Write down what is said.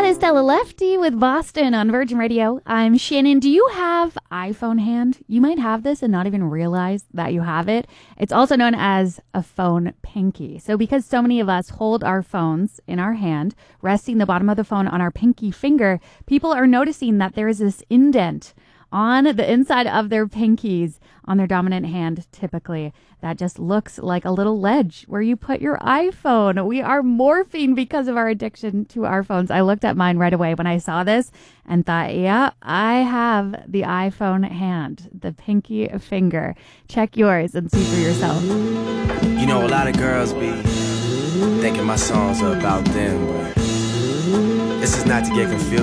That is Stella Lefty with Boston on Virgin Radio. I'm Shannon. Do you have iPhone hand? You might have this and not even realize that you have it. It's also known as a phone pinky. So because so many of us hold our phones in our hand, resting the bottom of the phone on our pinky finger, people are noticing that there is this indent on the inside of their pinkies on their dominant hand, typically. That just looks like a little ledge where you put your iPhone. We are morphing because of our addiction to our phones. I looked at mine right away when I saw this and thought, yeah, I have the iPhone hand, the pinky finger. Check yours and see for yourself. You know, a lot of girls be thinking my songs are about them, but this is not to get confused.